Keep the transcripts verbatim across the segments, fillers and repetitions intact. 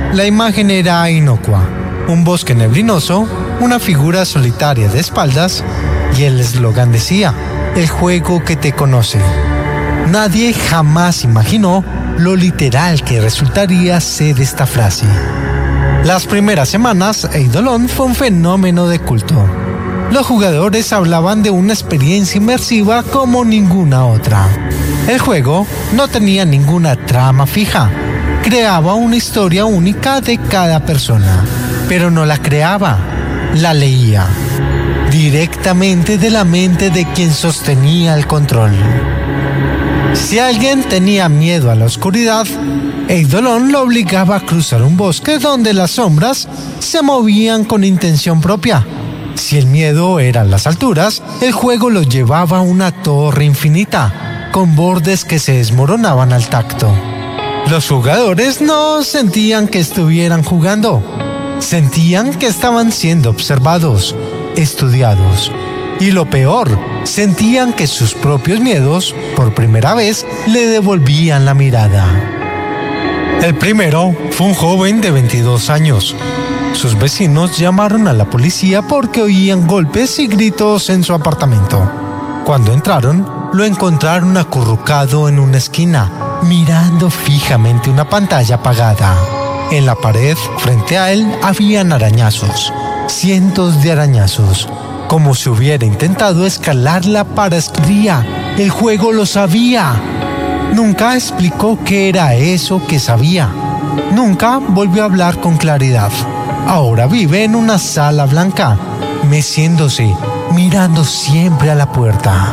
La imagen era inocua: un bosque neblinoso, una figura solitaria de espaldas, y el eslogan decía: el juego que te conoce. Nadie jamás imaginó lo literal que resultaría ser esta frase. Las primeras semanas, Eidolon fue un fenómeno de culto. Los jugadores hablaban de una experiencia inmersiva como ninguna otra. El juego no tenía ninguna trama fija. Creaba una historia única de cada persona, pero no la creaba, la leía directamente de la mente de quien sostenía el control. Si alguien tenía miedo a la oscuridad, Eidolon lo obligaba a cruzar un bosque donde las sombras se movían con intención propia. Si el miedo eran las alturas, el juego lo llevaba a una torre infinita, con bordes que se desmoronaban al tacto. Los jugadores no sentían que estuvieran jugando, sentían que estaban siendo observados, estudiados. Y lo peor, sentían que sus propios miedos, por primera vez, le devolvían la mirada. El primero fue un joven de veintidós años. Sus vecinos llamaron a la policía porque oían golpes y gritos en su apartamento. Cuando entraron, lo encontraron acurrucado en una esquina, mirando fijamente una pantalla apagada. En la pared, frente a él, habían arañazos, cientos de arañazos, como si hubiera intentado escalarla para escribir. El juego lo sabía. Nunca explicó qué era eso que sabía. Nunca volvió a hablar con claridad. Ahora vive en una sala blanca, meciéndose, mirando siempre a la puerta.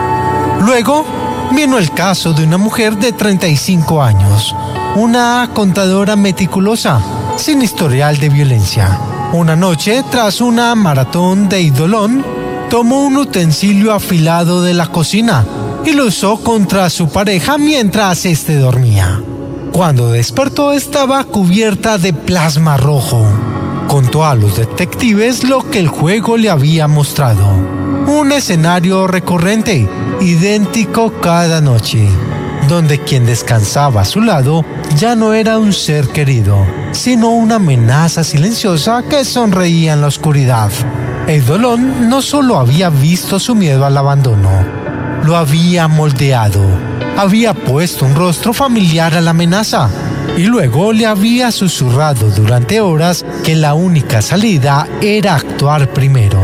Luego vino el caso de una mujer de treinta y cinco años, una contadora meticulosa, sin historial de violencia. Una noche, tras una maratón de Eidolon, tomó un utensilio afilado de la cocina y lo usó contra su pareja mientras éste dormía. Cuando despertó, estaba cubierta de plasma rojo. Contó a los detectives lo que el juego le había mostrado. Un escenario recurrente, idéntico cada noche, donde quien descansaba a su lado ya no era un ser querido, sino una amenaza silenciosa que sonreía en la oscuridad. Eidolon no solo había visto su miedo al abandono, lo había moldeado. Había puesto un rostro familiar a la amenaza y luego le había susurrado durante horas que la única salida era actuar primero.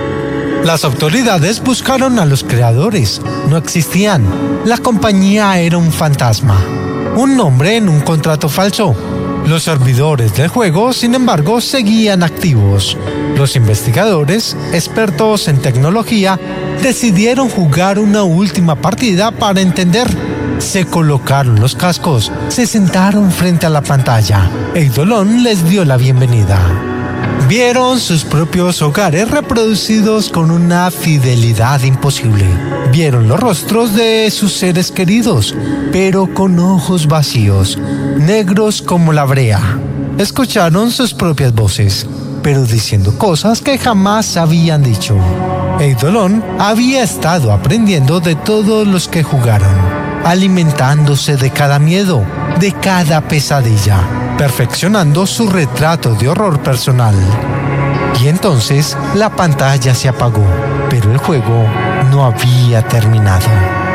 Las autoridades buscaron a los creadores. No existían. La compañía era un fantasma, un nombre en un contrato falso. Los servidores del juego, sin embargo, seguían activos. Los investigadores, expertos en tecnología, decidieron jugar una última partida para entender. Se colocaron los cascos, se sentaron frente a la pantalla. Eidolon les dio la bienvenida. Vieron sus propios hogares reproducidos con una fidelidad imposible. Vieron los rostros de sus seres queridos, pero con ojos vacíos, negros como la brea. Escucharon sus propias voces, pero diciendo cosas que jamás habían dicho. Eidolon había estado aprendiendo de todos los que jugaron, alimentándose de cada miedo, de cada pesadilla, perfeccionando su retrato de horror personal. Y entonces la pantalla se apagó, pero el juego no había terminado.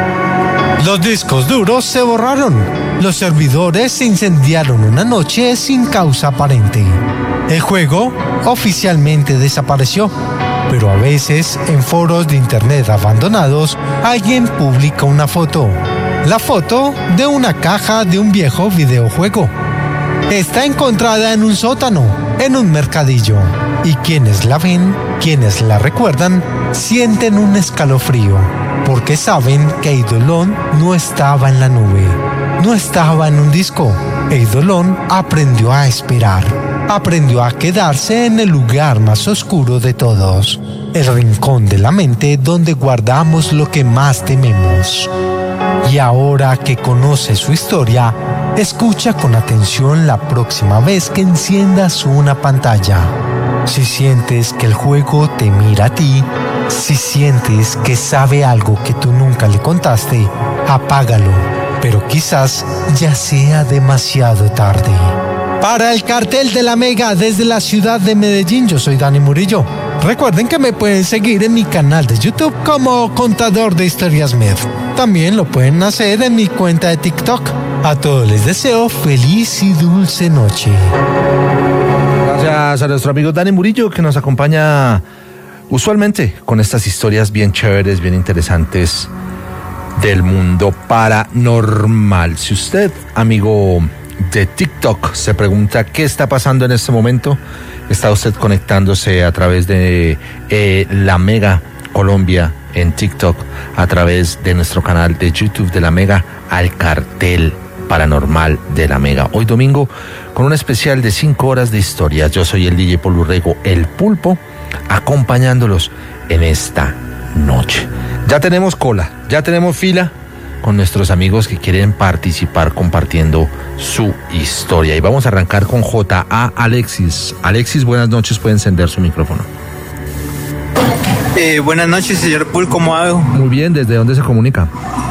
Los discos duros se borraron. Los servidores se incendiaron una noche sin causa aparente. El juego oficialmente desapareció, pero a veces en foros de internet abandonados alguien publica una foto. La foto de una caja de un viejo videojuego. Está encontrada en un sótano, en un mercadillo. Y quienes la ven, quienes la recuerdan, sienten un escalofrío, porque saben que Eidolon no estaba en la nube, no estaba en un disco. Eidolon aprendió a esperar, aprendió a quedarse en el lugar más oscuro de todos, el rincón de la mente donde guardamos lo que más tememos. Y ahora que conoce su historia, escucha con atención la próxima vez que enciendas una pantalla. Si sientes que el juego te mira a ti, si sientes que sabe algo que tú nunca le contaste, apágalo, pero quizás ya sea demasiado tarde. Para el Cartel de la Mega desde la ciudad de Medellín, yo soy Dani Murillo. Recuerden que me pueden seguir en mi canal de YouTube como Contador de Historias Med. También lo pueden hacer en mi cuenta de TikTok. A todos les deseo feliz y dulce noche. Gracias a nuestro amigo Dani Murillo, que nos acompaña usualmente con estas historias bien chéveres, bien interesantes del mundo paranormal. Si usted, amigo de TikTok, se pregunta qué está pasando en este momento, está usted conectándose a través de eh, La Mega Colombia en TikTok, a través de nuestro canal de YouTube de La Mega, al Cartel Paranormal de La Mega. Hoy domingo, con un especial de cinco horas de historias. Yo soy el D J Paul Urrego, el Pulpo, acompañándolos en esta noche. Ya tenemos cola, ya tenemos fila con nuestros amigos que quieren participar compartiendo su historia. Y vamos a arrancar con J A Alexis. Alexis, buenas noches, puede encender su micrófono. Eh, buenas noches, señor Pool, ¿cómo hago? Muy bien, ¿desde dónde se comunica?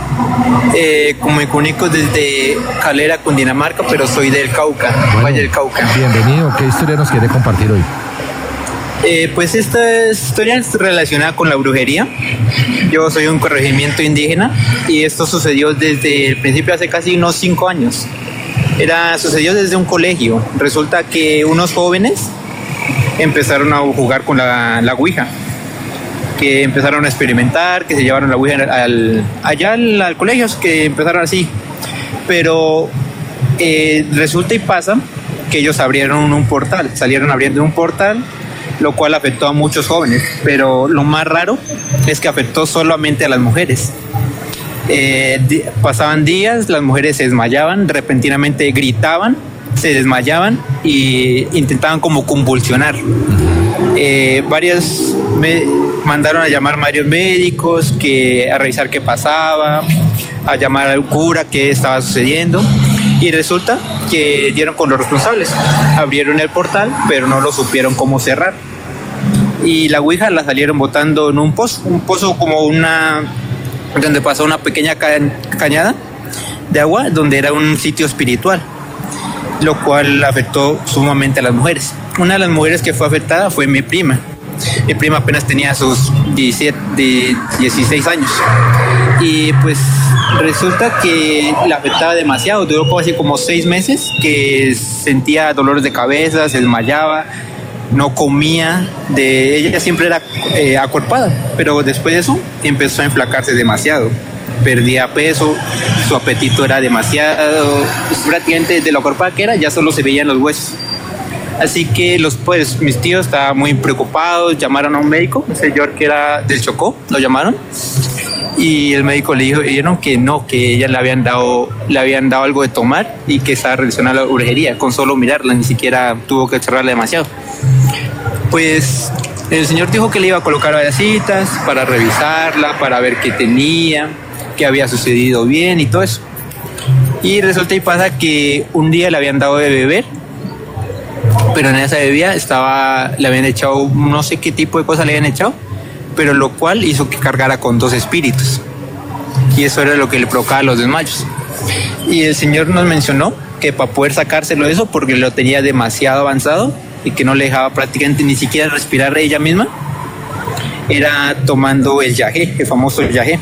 Eh, como me comunico desde Calera, Cundinamarca, pero soy del Cauca, Bueno, Valle del Cauca. Bienvenido, ¿qué historia nos quiere compartir hoy? Eh, pues esta historia es relacionada con la brujería. Yo soy un corregimiento indígena y esto sucedió desde el principio, hace casi unos cinco años. Era, sucedió desde un colegio. Resulta que unos jóvenes empezaron a jugar con la, la ouija, que empezaron a experimentar, que se llevaron la ouija al, allá al, al colegio, que empezaron así. Pero eh, resulta y pasa que ellos abrieron un portal, salieron abriendo un portal, lo cual afectó a muchos jóvenes, pero lo más raro es que afectó solamente a las mujeres. Eh, di- pasaban días, las mujeres se desmayaban, repentinamente gritaban, se desmayaban e intentaban como convulsionar. Eh, varias me mandaron a llamar varios médicos que a revisar qué pasaba, a llamar al cura qué estaba sucediendo, y resulta que dieron con los responsables. Abrieron el portal, pero no lo supieron cómo cerrar. Y la ouija la salieron botando en un pozo, un pozo como una, donde pasó una pequeña ca- cañada de agua, donde era un sitio espiritual, lo cual afectó sumamente a las mujeres. Una de las mujeres que fue afectada fue mi prima. Mi prima apenas tenía sus diecisiete, de dieciséis años. Y pues resulta que la afectaba demasiado. Duró casi como seis meses que sentía dolores de cabeza, se desmayaba, no comía. De ella siempre era eh, acuerpada, pero después de eso empezó a enflacarse demasiado. Perdía peso, su apetito era demasiado, pues, prácticamente de lo acuerpada que era ya solo se veían los huesos. Así que los, pues, mis tíos estaban muy preocupados, llamaron a un médico, un señor que era del Chocó, lo llamaron, y el médico le dijo, dijeron que no, que ella le habían dado, le habían dado algo de tomar y que estaba relacionada a la brujería, con solo mirarla, ni siquiera tuvo que cerrarla demasiado. Pues el señor dijo que le iba a colocar varias citas para revisarla, para ver qué tenía, qué había sucedido bien y todo eso. Y resulta y pasa que un día le habían dado de beber, pero en esa bebida estaba, le habían echado, no sé qué tipo de cosa le habían echado, pero lo cual hizo que cargara con dos espíritus. Y eso era lo que le provocaba los desmayos. Y el señor nos mencionó que para poder sacárselo de eso, porque lo tenía demasiado avanzado y que no le dejaba prácticamente ni siquiera respirar ella misma, era tomando el yagé, el famoso yagé.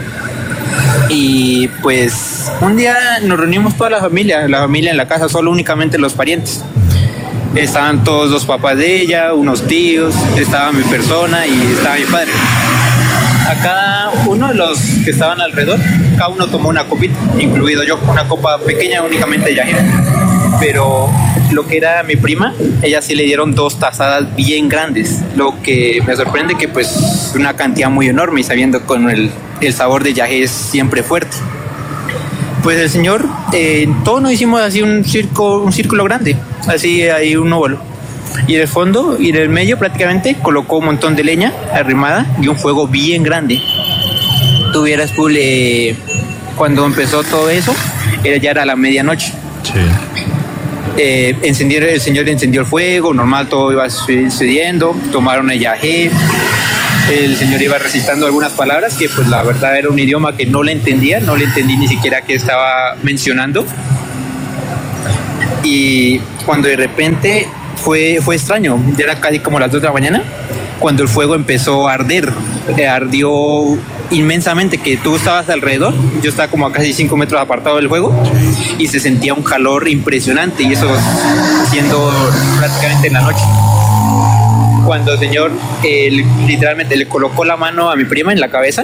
Y pues un día nos reunimos toda la familia, la familia en la casa, solo únicamente los parientes. Estaban todos los papás de ella, unos tíos, estaba mi persona y estaba mi padre. A cada uno de los que estaban alrededor, cada uno tomó una copita, incluido yo, una copa pequeña únicamente de yagé. Pero lo que era mi prima, ella sí le dieron dos tazadas bien grandes, lo que me sorprende que pues una cantidad muy enorme, y sabiendo con el, el sabor de yagé es siempre fuerte. Pues el señor, eh, todos nos hicimos así un, circo, un círculo grande, así ahí un óvalo. Y en el fondo y en el medio prácticamente colocó un montón de leña arrimada y un fuego bien grande. Tuvieras, pues, eh, cuando empezó todo eso, era, ya era la medianoche. Sí. Eh, encendieron, el señor encendió el fuego, normal, todo iba sucediendo, tomaron el yagé. El señor iba recitando algunas palabras que pues la verdad era un idioma que no le entendía, no le entendí ni siquiera qué estaba mencionando. Y cuando de repente fue, fue extraño, ya era casi como las dos de la mañana, cuando el fuego empezó a arder, eh, ardió inmensamente, que tú estabas alrededor, yo estaba como a casi cinco metros apartado del fuego, y se sentía un calor impresionante, y eso siendo prácticamente en la noche. Cuando el señor eh, literalmente le colocó la mano a mi prima en la cabeza,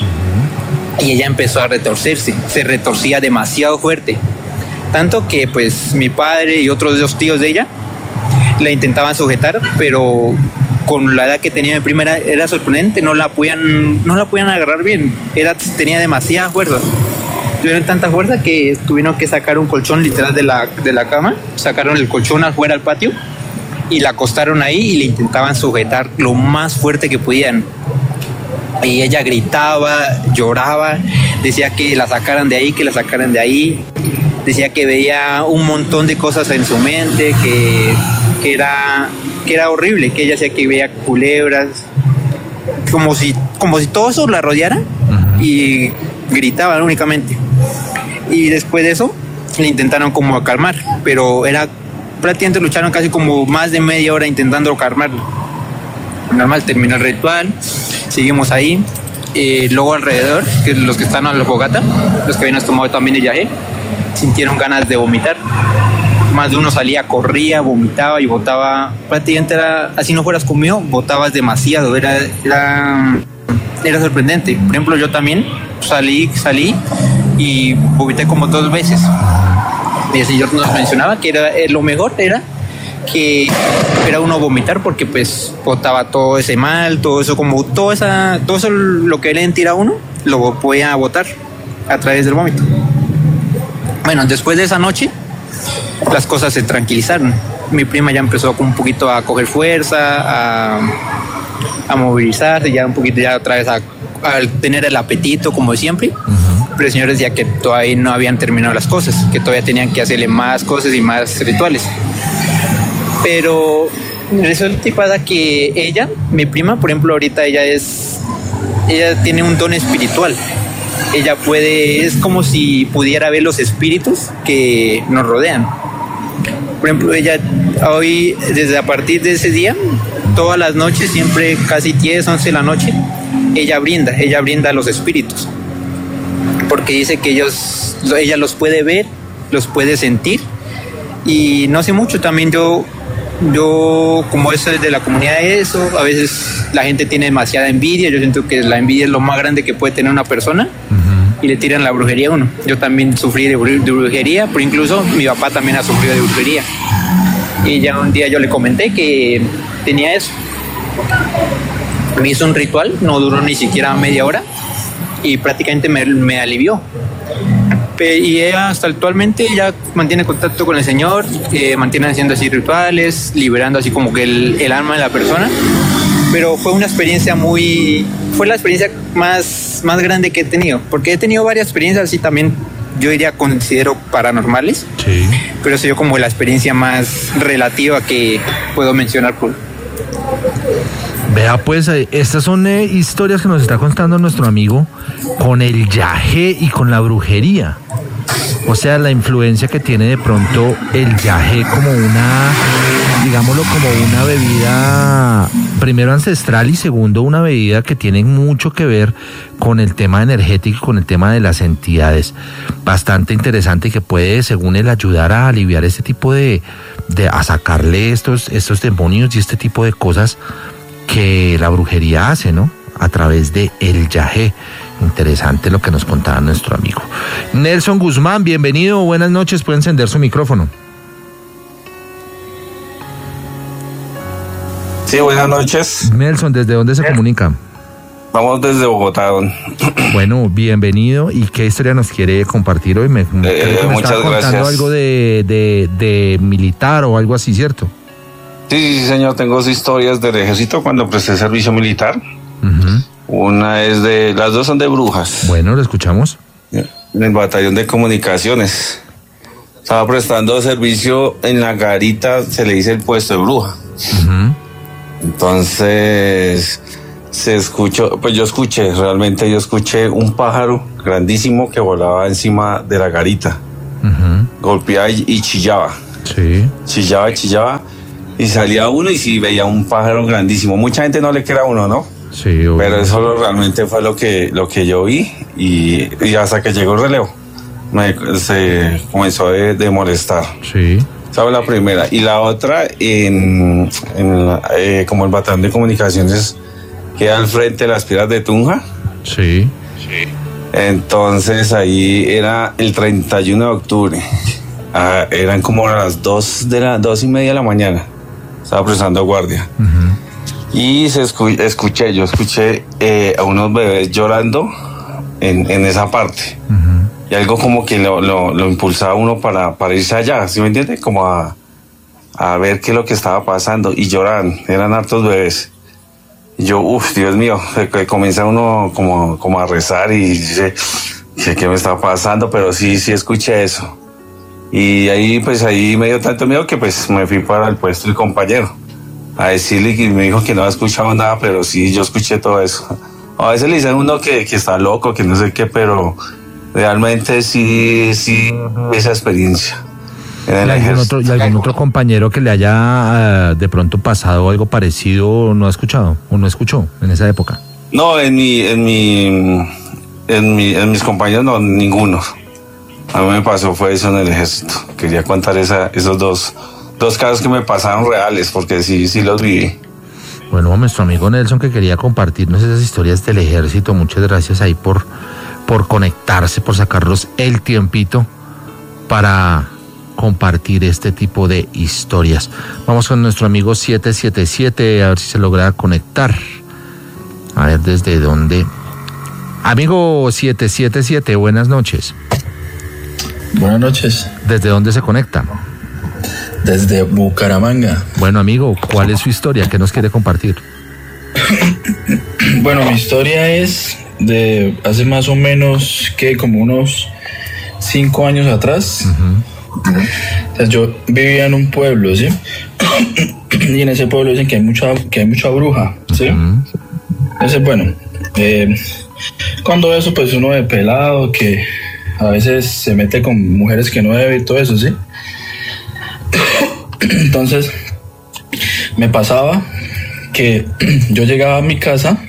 y ella empezó a retorcerse, se retorcía demasiado fuerte, tanto que pues mi padre y otros dos tíos de ella la intentaban sujetar, pero con la edad que tenía mi prima era, era sorprendente, no la podían, no la podían agarrar bien, era, tenía demasiada fuerza. Tuvieron tanta fuerza que tuvieron que sacar un colchón literal de la, de la cama, sacaron el colchón afuera al patio y la acostaron ahí y le intentaban sujetar lo más fuerte que podían. Y ella gritaba, lloraba, decía que la sacaran de ahí, que la sacaran de ahí. Decía que veía un montón de cosas en su mente, que, que, era, que era horrible, que ella decía que veía culebras, como si, como si todo eso la rodeara, uh-huh. Y gritaban únicamente. Y después de eso le intentaron como calmar, pero era prácticamente lucharon casi como más de media hora intentando calmarlo. Normal, terminó el ritual, seguimos ahí. Eh, luego alrededor, que los que están a la fogata, los que habían tomado también el yagé, sintieron ganas de vomitar. Más de uno salía, corría, vomitaba y botaba. Prácticamente era, así no fueras conmigo, botabas demasiado. Era, era, era sorprendente. Por ejemplo, yo también salí, salí y vomité como dos veces. Y el señor nos mencionaba que era, lo mejor era que era uno vomitar porque pues botaba todo ese mal, todo eso como todo esa, todo eso lo que le tira a uno lo podía botar a través del vómito. Bueno, después de esa noche las cosas se tranquilizaron. Mi prima ya empezó un poquito a coger fuerza, a, a movilizarse, ya un poquito ya otra vez a, a tener el apetito como siempre. Uh-huh. Pero el señor decía que todavía no habían terminado las cosas, que todavía tenían que hacerle más cosas y más rituales. Pero resulta que pasa que ella, mi prima, por ejemplo, ahorita ella es, ella tiene un don espiritual. Ella puede, es como si pudiera ver los espíritus que nos rodean. Por ejemplo, ella hoy, desde a partir de ese día, todas las noches, siempre casi diez, once de la noche, ella brinda, ella brinda a los espíritus. Porque dice que ellos, ella los puede ver, los puede sentir. Y no sé mucho, también yo, yo como eso es de la comunidad de eso, a veces la gente tiene demasiada envidia, yo siento que la envidia es lo más grande que puede tener una persona, uh-huh. Y le tiran la brujería a uno. Yo también sufrí de, br- de brujería, pero incluso mi papá también ha sufrido de brujería. Y ya un día yo le comenté que tenía eso. Me hizo un ritual, no duró ni siquiera media hora y prácticamente me, me alivió. Y ella hasta actualmente ya mantiene contacto con el Señor, eh, mantiene haciendo así rituales, liberando así como que el, el alma de la persona. Pero fue una experiencia muy... Fue la experiencia más, más grande que he tenido, porque he tenido varias experiencias así también, yo diría, considero paranormales. Sí. Pero ha sido como la experiencia más relativa que puedo mencionar por... Vea, pues, estas son eh, historias que nos está contando nuestro amigo con el yagé y con la brujería. O sea, la influencia que tiene de pronto el yagé como una, digámoslo, como una bebida, primero ancestral y segundo una bebida que tiene mucho que ver con el tema energético, con el tema de las entidades. Bastante interesante y que puede, según él, ayudar a aliviar este tipo de, de a sacarle estos, estos demonios y este tipo de cosas que la brujería hace, ¿no? A través de el yagé. Interesante lo que nos contaba nuestro amigo. Nelson Guzmán, bienvenido, buenas noches, puede encender su micrófono. Sí, buenas noches. Nelson, ¿desde dónde se comunica? Vamos desde Bogotá, don. Bueno, bienvenido. ¿Y qué historia nos quiere compartir hoy? Me, eh, creo que me muchas estaba contando gracias. algo de, de, de militar o algo así, ¿cierto? Sí, sí, señor, tengo dos historias del ejército cuando presté servicio militar. Uh-huh. Una es de, las dos son de brujas. Bueno, lo escuchamos. En el batallón de comunicaciones. Estaba prestando servicio en la garita, se le dice el puesto de bruja. Uh-huh. Entonces, se escuchó, pues yo escuché, realmente yo escuché un pájaro grandísimo que volaba encima de la garita. Uh-huh. Golpeaba y, y chillaba. Sí. Chillaba, chillaba. Y salía uno y sí veía un pájaro grandísimo. Mucha gente no le crea a uno, ¿no? Sí, obvio. Pero eso lo- realmente fue lo que, lo que yo vi. Y, y hasta que llegó el relevo, me, se comenzó de, de molestar. Sí. Esa fue la primera. Y la otra, en, en la- eh, como el batallón de comunicaciones queda al frente de las piedras de Tunja. Sí. Entonces ahí era el treinta y uno de octubre. Ah, eran como las dos de la dos y media de la mañana. Estaba prestando guardia. Y se escu- escuché, yo escuché eh, a unos bebés llorando en, en esa parte. Y algo como que lo, lo, lo impulsaba a uno para, para irse allá, ¿sí me entiende? Como a, a ver qué es lo que estaba pasando. Y lloraban, eran hartos bebés. Y yo, uff, Dios mío, que- que comienza uno como, como a rezar y dice, ¿qué, qué me está pasando? Pero sí, sí escuché eso. Y ahí, pues ahí me dio tanto miedo que pues me fui para el puesto del compañero a decirle que me dijo que no había escuchado nada, pero sí, yo escuché todo eso. A veces le dicen a uno que, que está loco, que no sé qué, pero realmente sí, sí, esa experiencia en el ¿Y algún, ejército. otro, ¿Y algún otro compañero que le haya eh, de pronto pasado algo parecido no ha escuchado o no escuchó en esa época? No, en mi, en mi, en mi, en mis compañeros no, ninguno. A mí me pasó fue eso en el ejército. Quería contar esa, esos dos, dos casos que me pasaron reales, porque sí, sí los viví. Bueno, nuestro amigo Nelson que quería compartirnos esas historias del ejército, muchas gracias ahí por, por conectarse, por sacarnos el tiempito para compartir este tipo de historias. Vamos con nuestro amigo siete siete siete, a ver si se logra conectar. A ver desde dónde. Amigo siete siete siete, buenas noches. Buenas noches, ¿Desde dónde se conecta? desde Bucaramanga. Bueno, amigo, ¿cuál es su historia? ¿Qué nos quiere compartir? Bueno, mi historia es de hace más o menos que como unos cinco años atrás. O sea, yo vivía en un pueblo, ¿sí? Y en ese pueblo dicen que hay mucha, que hay mucha bruja, ¿sí? Entonces, bueno, eh, cuando eso, pues uno de pelado que a veces se mete con mujeres que no debe y todo eso, ¿sí? Entonces, me pasaba que yo llegaba a mi casa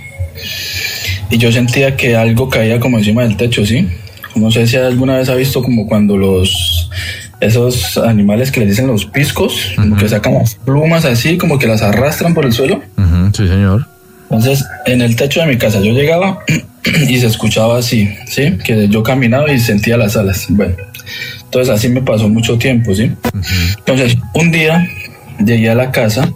y yo sentía que algo caía como encima del techo, ¿sí? No sé si alguna vez ha visto como cuando los esos animales que les dicen los piscos, como que sacan las plumas así, como que las arrastran por el suelo. Ujú, sí, señor. Entonces, en el techo de mi casa yo llegaba y se escuchaba así, ¿sí? Que yo caminaba y sentía las alas. Bueno, entonces así me pasó mucho tiempo, ¿sí? Entonces, un día llegué a la casa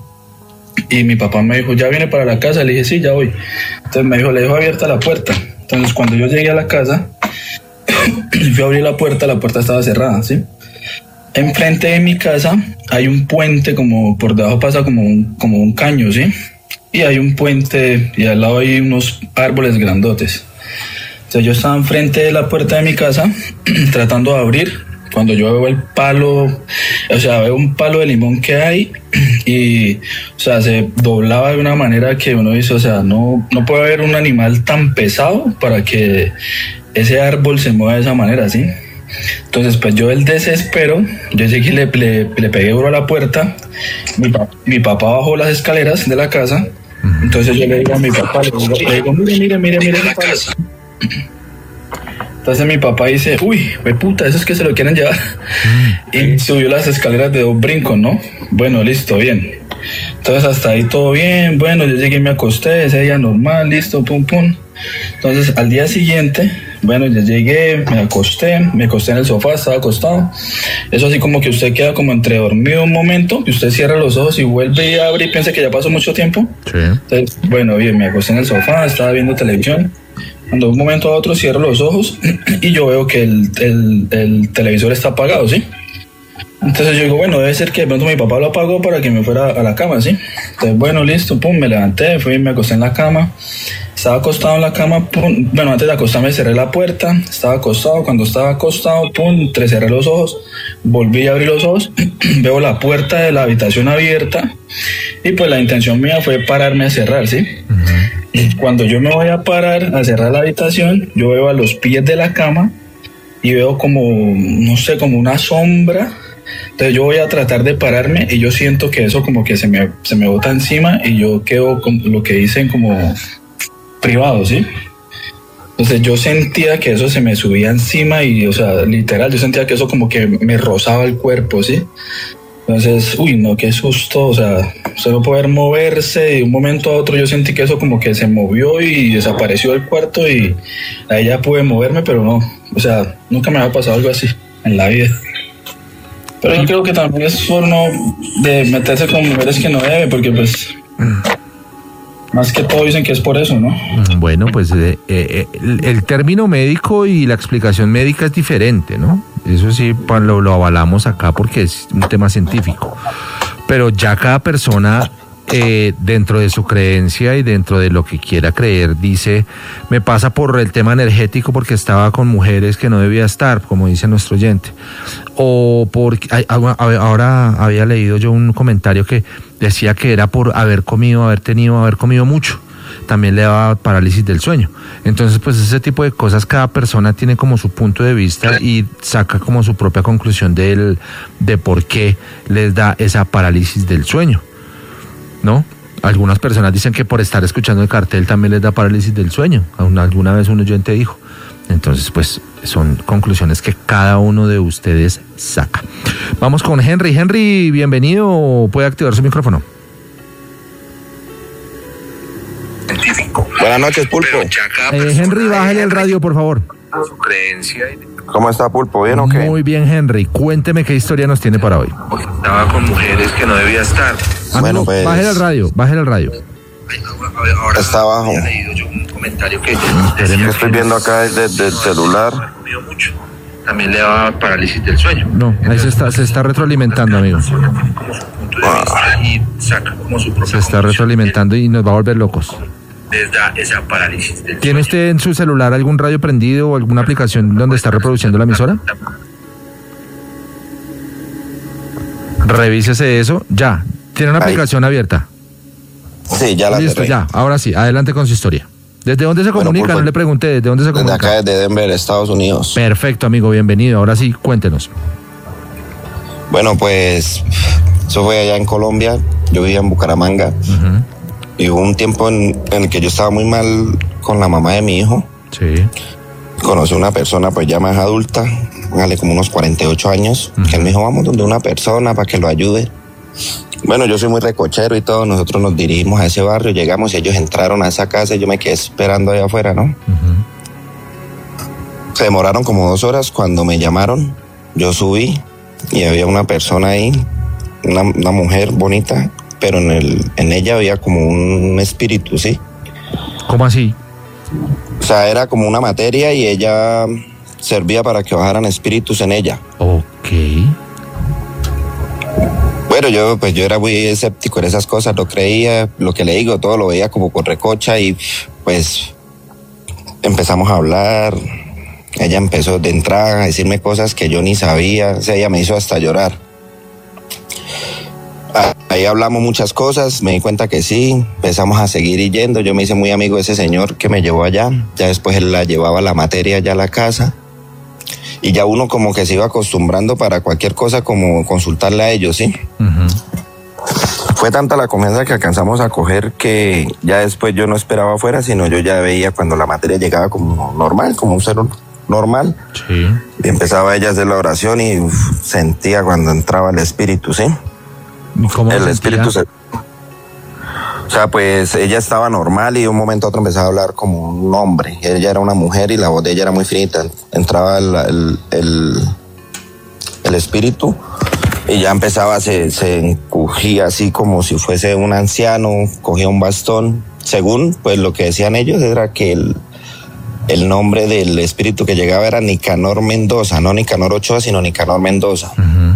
y mi papá me dijo, ¿ya viene para la casa? Le dije, sí, ya voy. Entonces me dijo, le dejo abierta la puerta. Entonces, cuando yo llegué a la casa, fui a abrir la puerta, la puerta estaba cerrada, ¿sí? Enfrente de mi casa hay un puente, como por debajo pasa como un, como un caño, ¿sí? Y hay un puente y al lado hay unos árboles grandotes. Entonces yo estaba enfrente de la puerta de mi casa tratando de abrir, cuando yo veo el palo, o sea, veo un palo de limón que hay y, o sea, se doblaba de una manera que uno dice, o sea, no, no puede haber un animal tan pesado para que ese árbol se mueva de esa manera, ¿sí? Entonces, pues yo el desespero, yo llegué y le, le, le pegué duro a la puerta, mi, pa, mi papá bajó las escaleras de la casa, entonces yo le digo a mi papá, le digo, le digo mire, mire, mire, mire, la casa. Entonces mi papá dice, uy, güey puta, eso es que se lo quieren llevar. Y subió las escaleras de dos brincos, ¿no? Bueno, listo, bien. Entonces hasta ahí todo bien, bueno, yo llegué y me acosté, ese día normal, listo, pum, pum. Entonces al día siguiente, bueno, yo llegué, me acosté, me acosté en el sofá, estaba acostado. Eso así como que usted queda como entre dormido un momento, y usted cierra los ojos y vuelve y abre y piensa que ya pasó mucho tiempo. Sí. Entonces, bueno, bien, me acosté en el sofá, estaba viendo televisión. Cuando de un momento a otro cierro los ojos y yo veo que el, el, el televisor está apagado, ¿sí? Entonces yo digo, bueno, debe ser que de pronto mi papá lo apagó para que me fuera a la cama, ¿sí? Entonces, bueno, listo, pum, me levanté, fui, me acosté en la cama. Estaba acostado en la cama, pum, bueno, antes de acostarme cerré la puerta, estaba acostado, cuando estaba acostado, pum, cerré los ojos, volví a abrir los ojos, veo la puerta de la habitación abierta y pues la intención mía fue pararme a cerrar, ¿sí? Y cuando yo me voy a parar a cerrar la habitación, yo veo a los pies de la cama y veo como, no sé, como una sombra Entonces yo voy a tratar de pararme y yo siento que eso como que se me, se me bota encima y yo quedo con lo que dicen como privado, ¿sí? Entonces yo sentía que eso se me subía encima y, o sea, literal, yo sentía que eso como que me rozaba el cuerpo, ¿sí? Entonces, uy, no, qué susto, o sea, solo poder moverse de un momento a otro, yo sentí que eso como que se movió y desapareció del cuarto y ahí ya pude moverme, pero no, o sea, nunca me había pasado algo así en la vida. Pero yo creo que también es por no de meterse con mujeres que no debe, porque pues, más que todo dicen que es por eso, ¿no? Bueno, pues eh, eh, el, el término médico y la explicación médica es diferente, ¿no? Eso sí, lo, lo avalamos acá porque es un tema científico. Pero ya cada persona, eh, dentro de su creencia y dentro de lo que quiera creer, dice, me pasa por el tema energético porque estaba con mujeres que no debía estar, como dice nuestro oyente. O porque ahora había leído yo un comentario que decía que era por haber comido, haber tenido, haber comido mucho. También le daba parálisis del sueño. Entonces, pues ese tipo de cosas, cada persona tiene como su punto de vista y saca como su propia conclusión de, de por qué les da esa parálisis del sueño, ¿no? Algunas personas dicen que por estar escuchando el cartel también les da parálisis del sueño. Alguna vez un oyente dijo. Entonces, pues son conclusiones que cada uno de ustedes saca. Vamos con Henry. Henry, bienvenido. Puede activar su micrófono. Buenas noches, Pulpo. Eh, Henry, bájale el radio, por favor. ¿Cómo está, Pulpo? ¿Bien o qué? Muy bien, Henry. Cuénteme qué historia nos tiene para hoy. Estaba con mujeres que no debía estar. Amigo, bueno, pues... bájale el radio, bájale el radio. Ahora está abajo. He leído yo un comentario que Lo estoy viendo acá desde el celular. comido mucho. También le daba parálisis del sueño. No, ahí se está, se está retroalimentando, amigo. Como su punto de vista y saca como su propia Se está conclusión. retroalimentando y nos va a volver locos. Les da esa parálisis del ¿Tiene sueño. usted en su celular algún radio prendido o alguna aplicación donde está reproduciendo la emisora? Revísese eso, ya. ¿Tiene una Ahí. aplicación abierta? Sí, ya la Listo, cerré. ya. Ahora sí, adelante con su historia. ¿Desde dónde se Bueno, comunica? Pulpo, No le pregunté, ¿desde dónde se Desde comunica? acá, desde Denver, Estados Unidos. Perfecto, amigo, bienvenido. Ahora sí, cuéntenos. Bueno, pues eso fue allá en Colombia. Yo vivía en Bucaramanga. Uh-huh. Y hubo un tiempo en, en el que yo estaba muy mal con la mamá de mi hijo. Sí. Conocí a una persona pues ya más adulta, vale, como unos cuarenta y ocho años, Uh-huh. que él me dijo, vamos donde una persona para que lo ayude. Bueno, yo soy muy recochero y todo, nosotros nos dirigimos a ese barrio, llegamos y ellos entraron a esa casa y yo me quedé esperando allá afuera, ¿no? Uh-huh. Se demoraron como dos horas. Cuando me llamaron, yo subí y había una persona ahí, una, una mujer bonita, pero en, el, en ella había como un espíritu, ¿sí? ¿Cómo así? O sea, era como una materia y ella servía para que bajaran espíritus en ella. Ok. Bueno, yo pues yo era muy escéptico en esas cosas, no creía, lo que le digo, todo lo veía como con recocha y pues empezamos a hablar. Ella empezó de entrada a decirme cosas que yo ni sabía, o sea, ella me hizo hasta llorar. Ahí hablamos muchas cosas, me di cuenta que sí, empezamos a seguir yendo, yo me hice muy amigo de ese señor que me llevó allá, ya después él la llevaba la materia allá a la casa y ya uno como que se iba acostumbrando para cualquier cosa como consultarle a ellos, ¿sí? Uh-huh. Fue tanta la confianza que alcanzamos a coger que ya después yo no esperaba afuera, sino yo ya veía cuando la materia llegaba como normal, como un ser normal. Sí. Y empezaba ella a hacer la oración y uf, sentía cuando entraba el espíritu, ¿sí? ¿Cómo El sentía? espíritu se... O sea, pues ella estaba normal y de un momento a otro empezaba a hablar como un hombre. Ella era una mujer y la voz de ella era muy finita. Entraba el, el, el, el espíritu y ya empezaba, se, se encogía así como si fuese un anciano, cogía un bastón. Según pues lo que decían ellos era que el, el nombre del espíritu que llegaba era Nicanor Mendoza, no Nicanor Ochoa, sino Nicanor Mendoza. Uh-huh.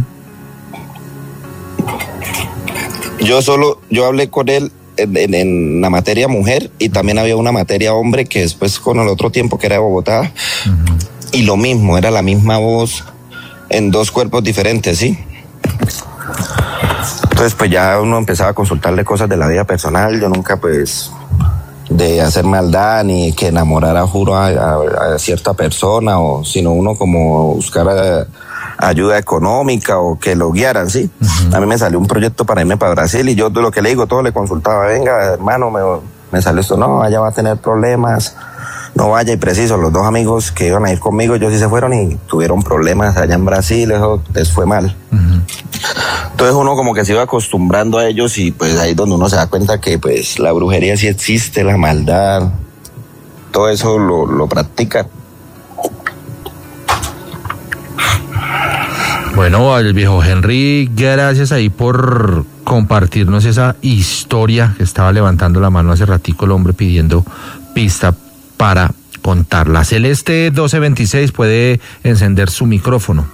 Yo solo, yo hablé con él en, en, en la materia mujer y también había una materia hombre que después con el otro tiempo que era de Bogotá. Uh-huh. Y lo mismo, era la misma voz en dos cuerpos diferentes, ¿sí? Entonces pues ya uno empezaba a consultarle cosas de la vida personal, yo nunca pues de hacer maldad ni que enamorara juro a, a, a cierta persona, o sino uno como buscar a, ayuda económica o que lo guiaran, ¿sí? Uh-huh. A mí me salió un proyecto para irme para Brasil y yo de lo que le digo, todo le consultaba, venga, hermano, me, me salió esto, no, allá va a tener problemas, no vaya, y preciso, los dos amigos que iban a ir conmigo, ellos sí se fueron y tuvieron problemas allá en Brasil, eso les fue mal. Uh-huh. Entonces uno como que se iba acostumbrando a ellos y pues ahí es donde uno se da cuenta que pues la brujería sí existe, la maldad, todo eso lo, lo practican. Bueno, el viejo Henry, gracias ahí por compartirnos esa historia que estaba levantando la mano hace ratico el hombre pidiendo pista para contarla. Celeste doce veintiséis puede encender su micrófono.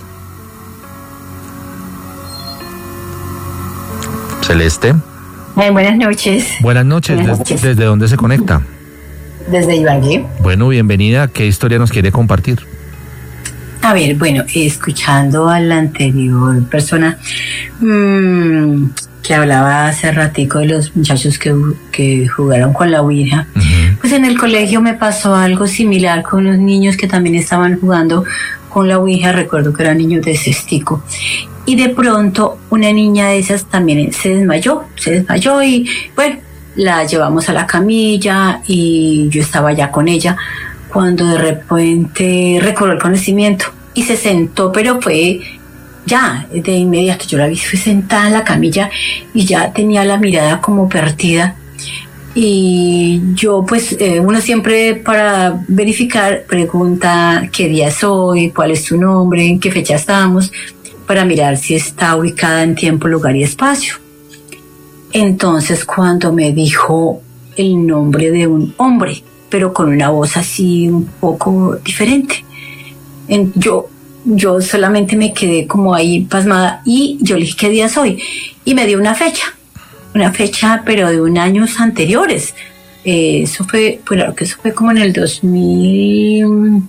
Celeste. Eh, buenas noches. Buenas noches. Buenas ¿Desde, noches. ¿Desde dónde se conecta? Desde Ibagué. Bueno, bienvenida. ¿Qué historia nos quiere compartir? A ver, bueno, escuchando a la anterior persona mmm, que hablaba hace ratico de los muchachos que, que jugaron con la Ouija, uh-huh. Pues en el colegio me pasó algo similar con los niños que también estaban jugando con la Ouija. Recuerdo que eran niños de cestico. Y de pronto una niña de esas también se desmayó, se desmayó y bueno, la llevamos a la camilla y yo estaba ya con ella cuando de repente recobró el conocimiento y se sentó, pero fue ya de inmediato. Yo la vi, fue sentada en la camilla y ya tenía la mirada como perdida. Y yo pues eh, uno siempre para verificar pregunta qué día es hoy, cuál es su nombre, en qué fecha estamos, para mirar si está ubicada en tiempo, lugar y espacio. Entonces cuando me dijo el nombre de un hombre, pero con una voz así un poco diferente, en, yo, yo solamente me quedé como ahí pasmada y yo le dije qué día es hoy y me dio una fecha, una fecha pero de un años anteriores. Eh, eso fue, bueno, que eso fue como en el dos mil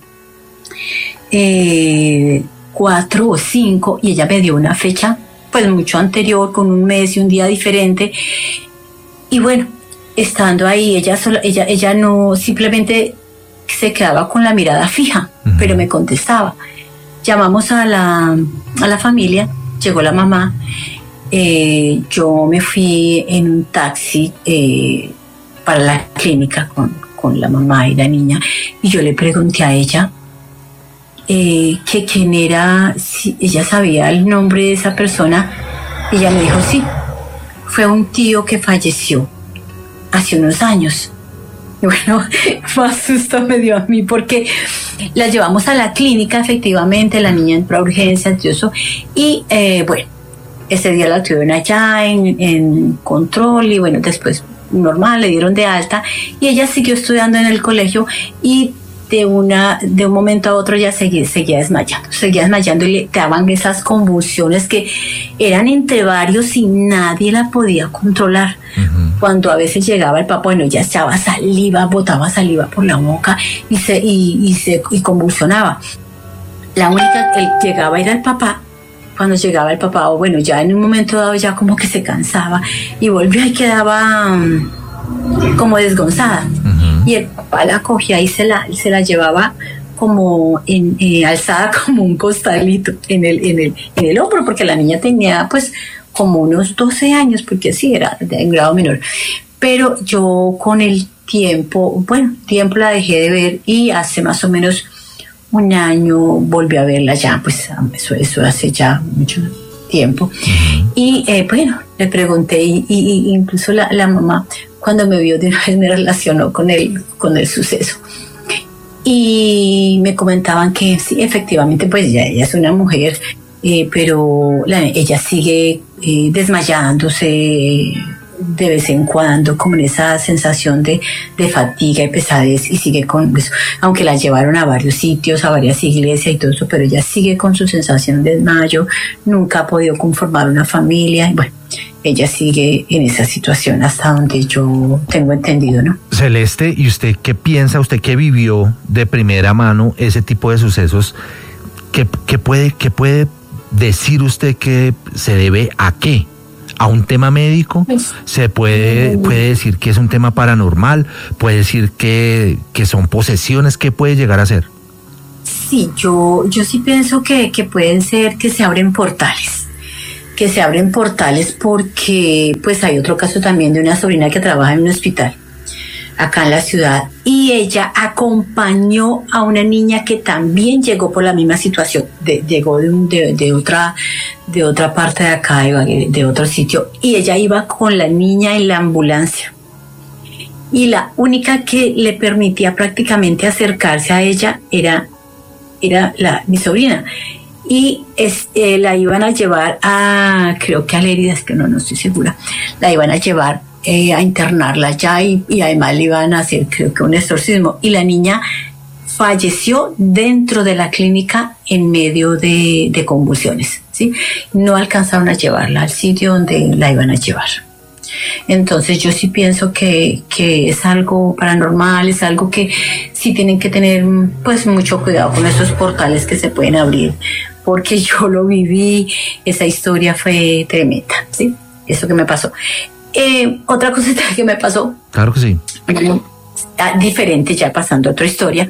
cuatro o cinco y ella me dio una fecha pues mucho anterior con un mes y un día diferente y bueno, estando ahí ella sola, ella ella no simplemente se quedaba con la mirada fija, uh-huh. Pero me contestaba. Llamamos a la a la familia, llegó la mamá, eh, yo me fui en un taxi eh, para la clínica con, con la mamá y la niña y yo le pregunté a ella Eh, que quién era, si ella sabía el nombre de esa persona. Ella me dijo sí, fue un tío que falleció hace unos años. Y bueno, más susto me dio a mí porque la llevamos a la clínica, efectivamente, la niña entró a urgencias y eso, y eh, bueno, ese día la tuvieron allá en, en control y bueno, después normal, le dieron de alta y ella siguió estudiando en el colegio y de una de un momento a otro ya seguía, seguía desmayando, seguía desmayando y le daban esas convulsiones que eran entre varios y nadie la podía controlar. Uh-huh. Cuando a veces llegaba el papá, bueno, ya echaba saliva, botaba saliva por la boca y se y, y se y convulsionaba. La única que llegaba era el papá. Cuando llegaba el papá, o bueno, ya en un momento dado ya como que se cansaba y volvía y quedaba um, como desgonzada. Uh-huh. Y el papá la cogía y se la, se la llevaba como en, eh, alzada como un costalito en el, en el, en el hombro, porque la niña tenía pues como unos doce años, porque sí, era de en grado menor. Pero yo con el tiempo, bueno, tiempo la dejé de ver y hace más o menos un año volví a verla ya, pues eso, eso hace ya mucho tiempo. Uh-huh. Y eh, bueno, le pregunté y, y, y incluso la, la mamá cuando me vio de una vez me relacionó con el, con el suceso. Y me comentaban que sí, efectivamente, pues ya ella es una mujer, eh, pero la, ella sigue eh, desmayándose de vez en cuando, como en esa sensación de, de fatiga y pesadez, y sigue con eso, aunque la llevaron a varios sitios, a varias iglesias y todo eso, pero ella sigue con su sensación de desmayo, nunca ha podido conformar una familia, y bueno, ella sigue en esa situación hasta donde yo tengo entendido, ¿no? Celeste, ¿y usted qué piensa, usted que vivió de primera mano ese tipo de sucesos, qué, qué puede, qué puede decir usted que se debe a qué? ¿A un tema médico? ¿Se puede, puede decir que es un tema paranormal? ¿Puede decir que, que son posesiones? ¿Qué puede llegar a ser? sí, yo, yo sí pienso que, que pueden ser que se abren portales, que se abren portales porque pues hay otro caso también de una sobrina que trabaja en un hospital acá en la ciudad y ella acompañó a una niña que también llegó por la misma situación, de, llegó de, un, de, de otra de otra parte de acá, de, de otro sitio, y ella iba con la niña en la ambulancia. Y la única que le permitía prácticamente acercarse a ella era, era la, mi sobrina. Y es, eh, la iban a llevar a, creo que a Lérida, es que no, no estoy segura, la iban a llevar eh, a internarla ya y, y además le iban a hacer, creo que un exorcismo. Y la niña falleció dentro de la clínica en medio de, de convulsiones, ¿sí? No alcanzaron a llevarla al sitio donde la iban a llevar. Entonces yo sí pienso que, que es algo paranormal, es algo que sí tienen que tener pues mucho cuidado con esos portales que se pueden abrir, porque yo lo viví, esa historia fue tremenda, ¿sí? Eso que me pasó. Eh, otra cosita que me pasó. Claro que sí. Diferente, ya pasando a otra historia.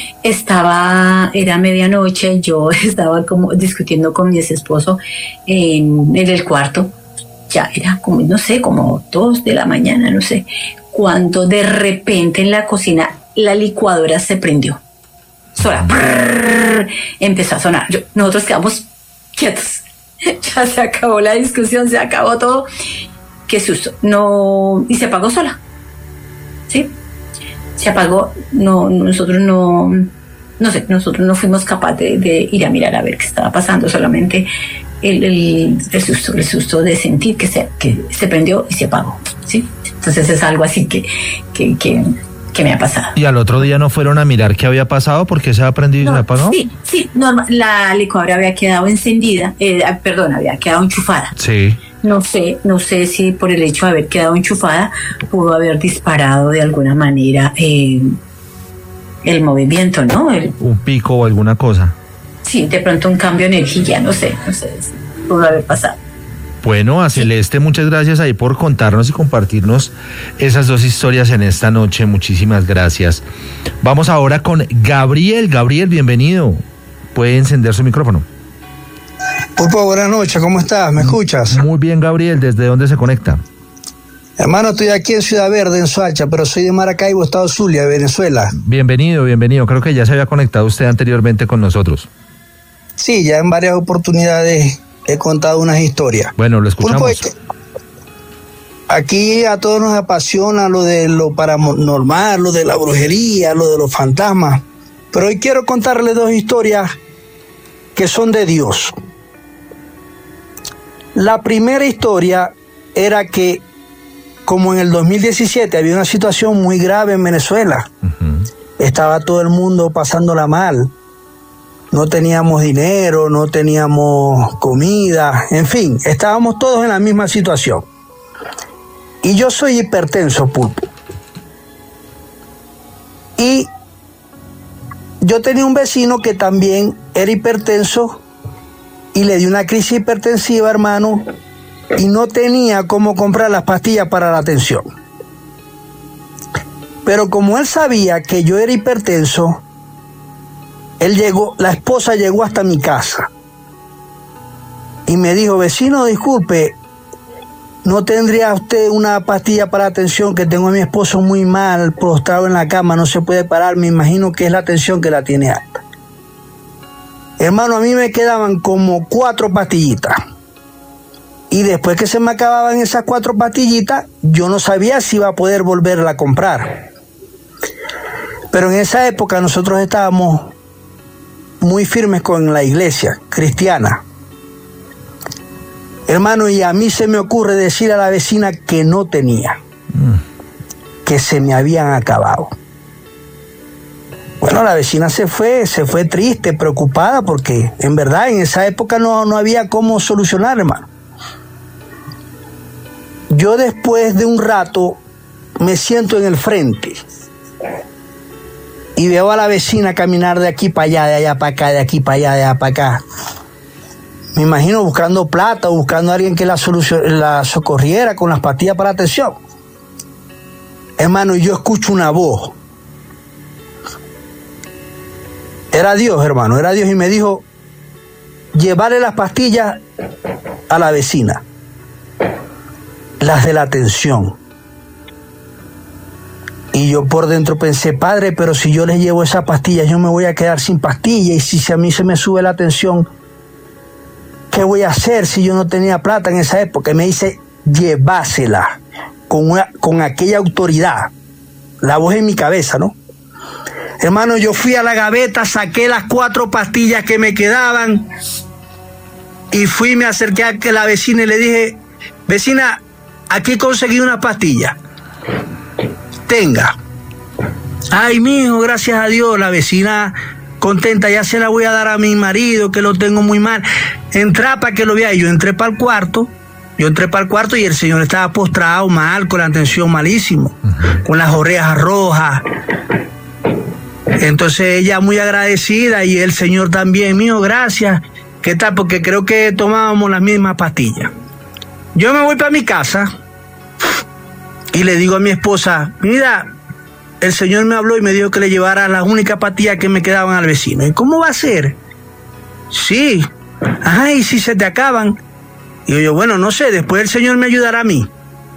Estaba, era medianoche, yo estaba como discutiendo con mi ex esposo en, en el cuarto. Ya era como, no sé, como dos de la mañana, no sé, cuando de repente en la cocina la licuadora se prendió. Sola, brrr, empezó a sonar. Yo, nosotros quedamos quietos. Ya se acabó la discusión, se acabó todo. Qué susto. No, y se apagó sola. ¿Sí? Se apagó. No, nosotros no, no sé, nosotros no fuimos capaces de, de ir a mirar a ver qué estaba pasando, solamente El, el, el susto, el susto de sentir que se, que se prendió y se apagó, ¿sí? Entonces es algo así que, que, que, que me ha pasado. ¿Y al otro día no fueron a mirar qué había pasado? ¿Por qué se ha prendido y no, se apagó? Sí, sí, normal, la licuadora había quedado encendida, eh, perdón, había quedado enchufada. Sí. No sé, no sé si por el hecho de haber quedado enchufada pudo haber disparado de alguna manera eh, el movimiento, ¿no? El, un pico o alguna cosa. Sí, de pronto un cambio de energía, no sé, no sé, pudo haber pasado. Bueno, a Celeste, muchas gracias ahí por contarnos y compartirnos esas dos historias en esta noche. Muchísimas gracias. Vamos ahora con Gabriel. Gabriel, bienvenido. Puede encender su micrófono. Pulpo, buenas noches, ¿cómo estás? ¿Me escuchas? Muy bien, Gabriel. ¿Desde dónde se conecta? Hermano, estoy aquí en Ciudad Verde, en Soacha, pero soy de Maracaibo, Estado Zulia, Venezuela. Bienvenido, bienvenido. Creo que ya se había conectado usted anteriormente con nosotros. Sí, ya en varias oportunidades he contado unas historias. Bueno, lo escuchamos. Pulpo, aquí a todos nos apasiona lo de lo paranormal, lo de la brujería, lo de los fantasmas. Pero hoy quiero contarles dos historias que son de Dios. La primera historia era que, como en el dos mil diecisiete había una situación muy grave en Venezuela, uh-huh. Estaba todo el mundo pasándola mal. No teníamos dinero, no teníamos comida, en fin, estábamos todos en la misma situación. Y yo soy hipertenso, Pulpo. Y yo tenía un vecino que también era hipertenso y le dio una crisis hipertensiva, hermano, y no tenía cómo comprar las pastillas para la tensión. Pero como él sabía que yo era hipertenso, él llegó, la esposa llegó hasta mi casa y me dijo: vecino, disculpe, ¿no tendría usted una pastilla para la tensión? Que tengo a mi esposo muy mal, postrado en la cama, no se puede parar, me imagino que es la tensión que la tiene alta. Hermano, a mí me quedaban como cuatro pastillitas. Y después que se me acababan esas cuatro pastillitas, yo no sabía si iba a poder volverla a comprar. Pero en esa época nosotros estábamos muy firmes con la iglesia cristiana. Hermano, y a mí se me ocurre decir a la vecina que no tenía, mm. que se me habían acabado. Bueno, la vecina se fue, se fue triste, preocupada, porque en verdad en esa época no, no había cómo solucionar, hermano. Yo después de un rato me siento en el frente y veo a la vecina caminar de aquí para allá, de allá para acá, de aquí para allá, de allá para acá. Me imagino buscando plata, buscando a alguien que la, solucion- la socorriera con las pastillas para la tensión. Hermano, yo escucho una voz. Era Dios, hermano, era Dios, y me dijo, llevarle las pastillas a la vecina, las de la tensión. Y yo por dentro pensé, padre, pero si yo les llevo esas pastillas, yo me voy a quedar sin pastillas, y si a mí se me sube la tensión, ¿qué voy a hacer si yo no tenía plata en esa época? Y me dice, llévasela con, una, con aquella autoridad. La voz en mi cabeza, ¿no? Hermano, yo fui a la gaveta, saqué las cuatro pastillas que me quedaban y fui, me acerqué a la vecina y le dije, vecina, aquí conseguí una pastilla. Tenga. Ay, mijo, gracias a Dios. La vecina contenta, ya se la voy a dar a mi marido, que lo tengo muy mal. Entra para que lo vea. Y yo entré para el cuarto. Yo entré para el cuarto y el señor estaba postrado mal, con la tensión malísimo, uh-huh. con las orejas rojas. Entonces ella muy agradecida y el señor también, mío, gracias. ¿Qué tal? Porque creo que tomábamos las mismas pastillas. Yo me voy para mi casa y le digo a mi esposa, mira, el señor me habló y me dijo que le llevara las únicas pastillas que me quedaban al vecino. ¿Y cómo va a ser? Sí. Ajá, ¿y si se te acaban? Y yo, bueno, no sé, después el señor me ayudará a mí.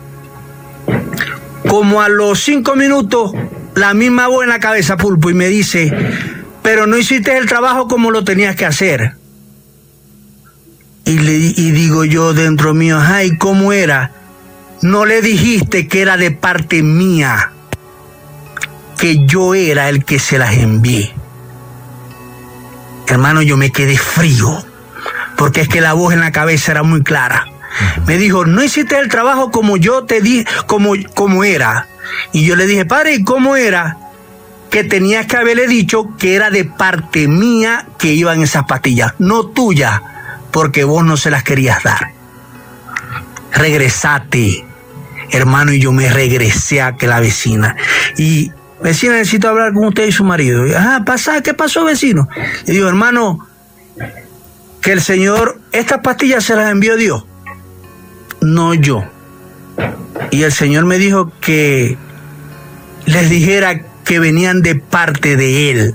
Como a los cinco minutos, la misma voz en la cabeza, Pulpo, y me dice, pero no hiciste el trabajo como lo tenías que hacer. Y, le, y digo yo dentro mío, ay, ¿cómo era? No le dijiste que era de parte mía, que yo era el que se las envié. Hermano, yo me quedé frío, porque es que la voz en la cabeza era muy clara. Me dijo, no hiciste el trabajo como yo te di, como, como era. Y yo le dije, padre, ¿y cómo era? Que tenías que haberle dicho que era de parte mía que iban esas pastillas, no tuya, porque vos no se las querías dar. Regresate, hermano, y yo me regresé a que la vecina. Y, vecina, necesito hablar con usted y su marido. Y, ajá, pasa, ¿qué pasó, vecino? Y digo, hermano, que el Señor, estas pastillas se las envió Dios, no yo. Y el Señor me dijo que les dijera que venían de parte de Él.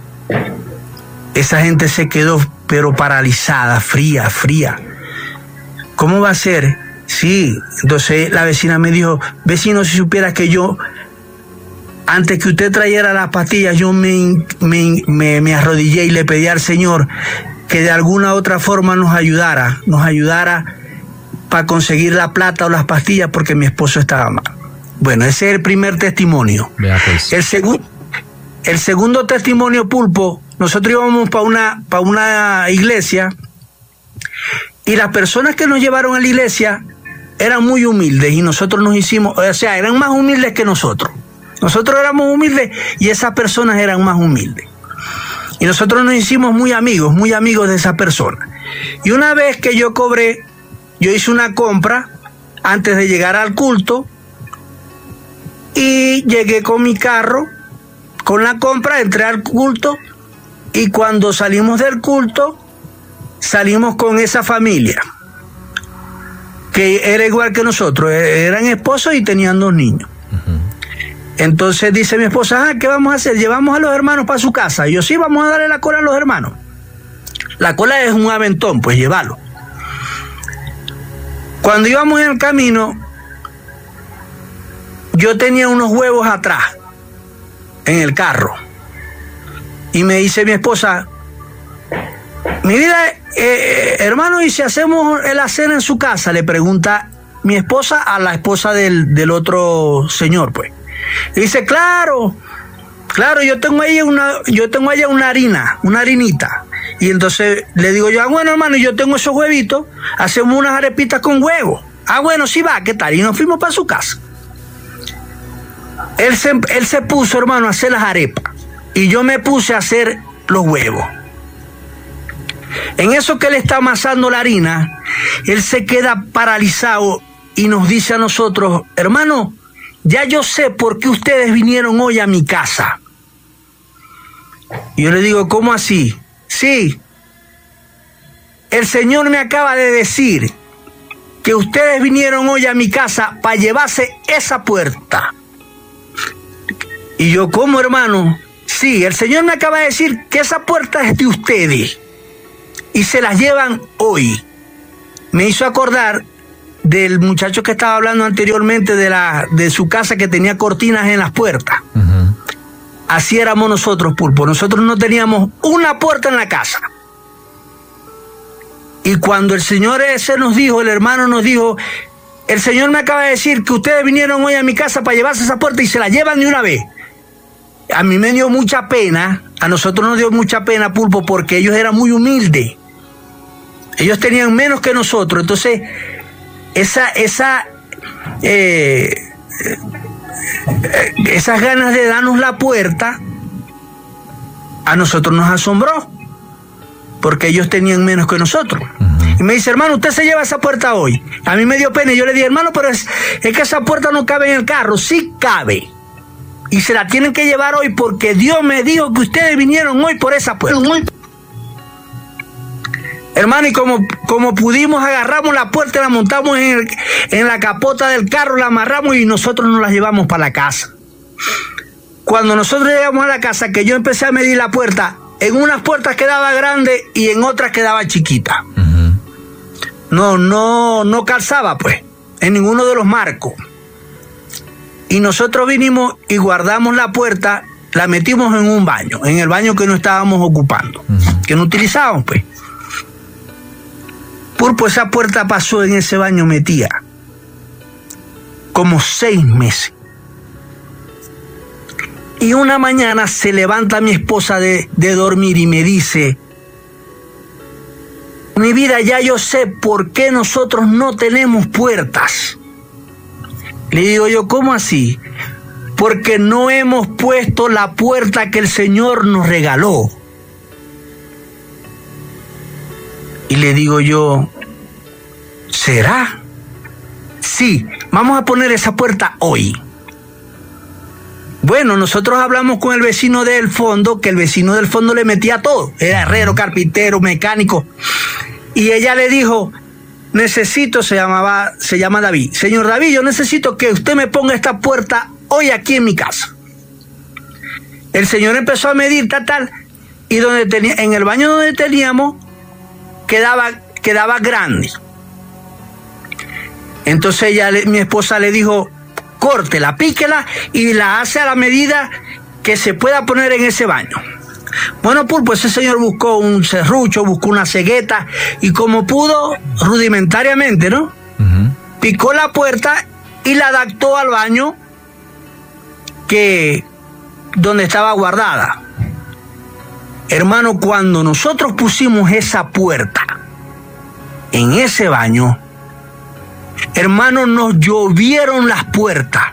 Esa gente se quedó pero paralizada, fría, fría. ¿Cómo va a ser? Sí. Entonces la vecina me dijo, vecino, si supiera que yo, antes que usted trajera las pastillas, yo me, me, me, me arrodillé y le pedí al Señor que de alguna otra forma nos ayudara, nos ayudara para conseguir la plata o las pastillas porque mi esposo estaba mal. Bueno, ese es el primer testimonio. Vea pues. El, segu- el segundo testimonio, Pulpo, nosotros íbamos para una, para una iglesia y las personas que nos llevaron a la iglesia eran muy humildes y nosotros nos hicimos, o sea, eran más humildes que nosotros. Nosotros éramos humildes y esas personas eran más humildes. Y nosotros nos hicimos muy amigos, muy amigos de esas personas. Y una vez que yo cobré, yo hice una compra antes de llegar al culto y llegué con mi carro, con la compra, entré al culto y cuando salimos del culto, salimos con esa familia, que era igual que nosotros, eran esposos y tenían dos niños. Uh-huh. Entonces dice mi esposa, ah, ¿qué vamos a hacer? ¿Llevamos a los hermanos para su casa? Y yo, sí, vamos a darle la cola a los hermanos. La cola es un aventón, pues llévalo. Cuando íbamos en el camino, yo tenía unos huevos atrás, en el carro. Y me dice mi esposa, mi vida, eh, hermano, ¿y si hacemos la cena en su casa? Le pregunta mi esposa a la esposa del, del otro señor, pues. Y dice, claro, claro, yo tengo ahí una, yo tengo allá una harina, una harinita. Y entonces le digo yo, ah, bueno, hermano, yo tengo esos huevitos, hacemos unas arepitas con huevo. Ah, bueno, sí va, ¿qué tal? Y nos fuimos para su casa. Él se, él se puso, hermano, a hacer las arepas. Y yo me puse a hacer los huevos. En eso que él está amasando la harina, él se queda paralizado y nos dice a nosotros, hermano, ya yo sé por qué ustedes vinieron hoy a mi casa. Y yo le digo, ¿cómo así? Sí, el Señor me acaba de decir que ustedes vinieron hoy a mi casa para llevarse esa puerta. Y yo, ¿cómo, hermano? Sí, el Señor me acaba de decir que esa puerta es de ustedes y se las llevan hoy. Me hizo acordar del muchacho que estaba hablando anteriormente de, la, de su casa que tenía cortinas en las puertas. Uh-huh. Así éramos nosotros, Pulpo. Nosotros no teníamos una puerta en la casa. Y cuando el Señor ese nos dijo, el hermano nos dijo, el Señor me acaba de decir que ustedes vinieron hoy a mi casa para llevarse esa puerta y se la llevan de una vez. A mí me dio mucha pena, a nosotros nos dio mucha pena, Pulpo, porque ellos eran muy humildes. Ellos tenían menos que nosotros, entonces esa, esa, eh, esas ganas de darnos la puerta a nosotros nos asombró, porque ellos tenían menos que nosotros. Uh-huh. Y me dice, hermano, usted se lleva esa puerta hoy. A mí me dio pena y yo le dije, hermano, pero es, es que esa puerta no cabe en el carro. Sí cabe. Y se la tienen que llevar hoy porque Dios me dijo que ustedes vinieron hoy por esa puerta. Uh-huh. Hermano, y como, como pudimos, agarramos la puerta, la montamos en, el, en la capota del carro, la amarramos y nosotros nos la llevamos para la casa. Cuando nosotros llegamos a la casa, que yo empecé a medir la puerta, en unas puertas quedaba grande y en otras quedaba chiquita. Uh-huh. No, no, no calzaba, pues, en ninguno de los marcos. Y nosotros vinimos y guardamos la puerta, la metimos en un baño, en el baño que no estábamos ocupando, uh-huh. que no utilizábamos, pues. Pulpo, esa puerta pasó en ese baño metida como seis meses. Y una mañana se levanta mi esposa de, de dormir y me dice, mi vida, ya yo sé por qué nosotros no tenemos puertas. Le digo yo, ¿cómo así? Porque no hemos puesto la puerta que el Señor nos regaló. Y le digo yo, ¿será? Sí, vamos a poner esa puerta hoy. Bueno, nosotros hablamos con el vecino del fondo, que el vecino del fondo le metía todo. Era herrero, carpintero, mecánico. Y ella le dijo, necesito, se llamaba, se llama David. Señor David, yo necesito que usted me ponga esta puerta hoy aquí en mi casa. El señor empezó a medir, tal, tal, y donde tenía, en el baño donde teníamos, quedaba, quedaba grande. Entonces ella, mi esposa le dijo, córtela, píquela y la hace a la medida que se pueda poner en ese baño. Bueno, Pulpo, ese señor buscó un serrucho, buscó una cegueta y como pudo, rudimentariamente, ¿no? Uh-huh. Picó la puerta y la adaptó al baño que donde estaba guardada. Hermano, cuando nosotros pusimos esa puerta en ese baño, hermano, nos llovieron las puertas.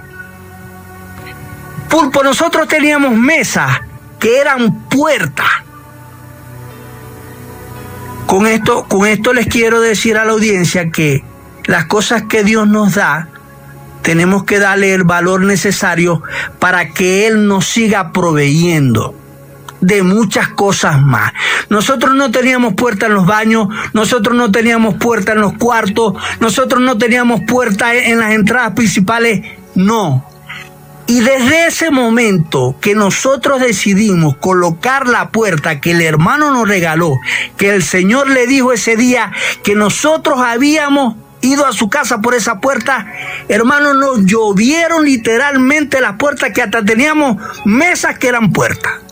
Pulpo, nosotros teníamos mesas que eran puertas. Con esto, con esto les quiero decir a la audiencia que las cosas que Dios nos da, tenemos que darle el valor necesario para que Él nos siga proveyendo de muchas cosas más. Nosotros no teníamos puerta en los baños, nosotros no teníamos puerta en los cuartos, nosotros no teníamos puerta en las entradas principales, no. Y desde ese momento que nosotros decidimos colocar la puerta que el hermano nos regaló, que el Señor le dijo ese día que nosotros habíamos ido a su casa por esa puerta, hermano, nos llovieron literalmente las puertas, que hasta teníamos mesas que eran puertas.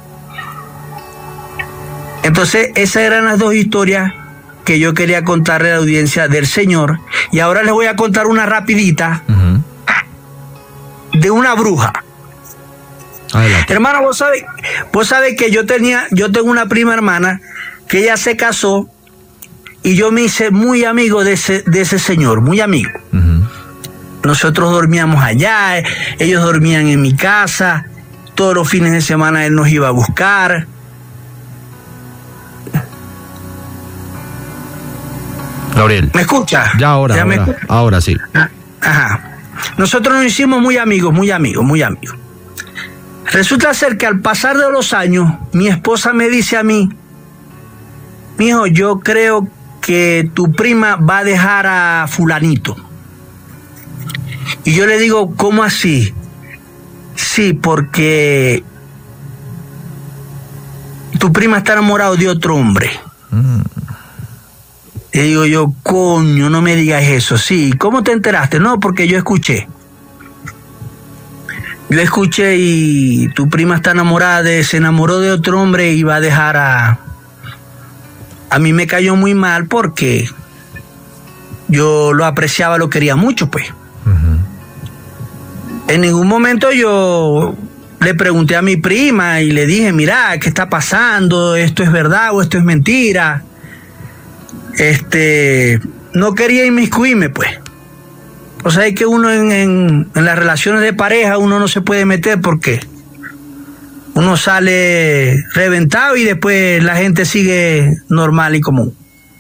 Entonces, esas eran las dos historias que yo quería contarle a la audiencia del Señor. Y ahora les voy a contar una rapidita uh-huh. de una bruja. Adelante. Hermano, vos sabés, vos sabés que yo tenía, yo tengo una prima hermana que ella se casó y yo me hice muy amigo de ese, de ese señor, muy amigo. Uh-huh. Nosotros dormíamos allá, ellos dormían en mi casa, todos los fines de semana él nos iba a buscar. Gabriel. ¿Me escucha? Ya ahora, ¿Ya ahora, me ahora sí. Ajá. Nosotros nos hicimos muy amigos, muy amigos, muy amigos. Resulta ser que al pasar de los años, mi esposa me dice a mí, mijo, yo creo que tu prima va a dejar a fulanito. Y yo le digo, ¿cómo así? Sí, porque tu prima está enamorada de otro hombre. Mm. Y digo yo, coño, no me digas eso. Sí, ¿cómo te enteraste? No, porque yo escuché. Yo escuché y tu prima está enamorada de, se enamoró de otro hombre y va a dejar a... A mí me cayó muy mal porque yo lo apreciaba, lo quería mucho, pues. Uh-huh. En ningún momento yo le pregunté a mi prima y le dije, mira, ¿qué está pasando? ¿Esto es verdad o esto es mentira? Este, no quería inmiscuirme, pues. O sea, es que uno en, en, en las relaciones de pareja uno no se puede meter porque uno sale reventado y después la gente sigue normal y común.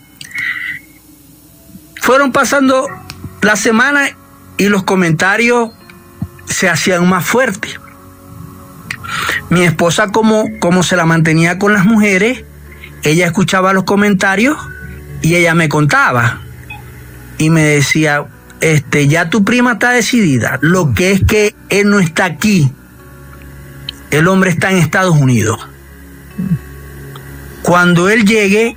Fueron pasando las semanas y los comentarios se hacían más fuertes. Mi esposa, como, como se la mantenía con las mujeres, ella escuchaba los comentarios y ella me contaba. Y me decía, este, ya tu prima está decidida. Lo que es que él no está aquí. El hombre está en Estados Unidos. Cuando él llegue,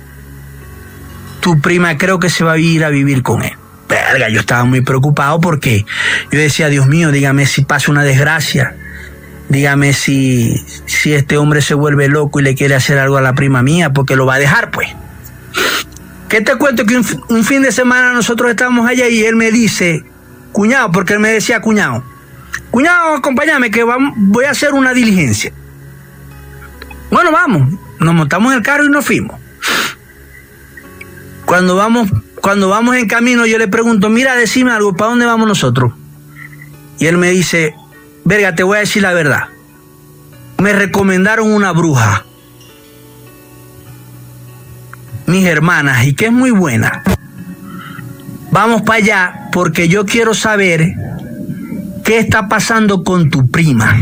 tu prima creo que se va a ir a vivir con él. Verga, yo estaba muy preocupado porque yo decía, Dios mío, dígame si pasa una desgracia. Dígame si, si este hombre se vuelve loco y le quiere hacer algo a la prima mía, porque lo va a dejar, pues. ¿Qué te cuento? Que un, un fin de semana nosotros estábamos allá y él me dice, cuñado, porque él me decía cuñado, cuñado, acompáñame que vamos, voy a hacer una diligencia. Bueno, vamos, nos montamos en el carro y nos fuimos. Cuando vamos, cuando vamos en camino yo le pregunto, mira, decime algo, ¿para dónde vamos nosotros? Y él me dice, verga, te voy a decir la verdad. Me recomendaron una bruja, mis hermanas, y que es muy buena. Vamos para allá porque yo quiero saber qué está pasando con tu prima.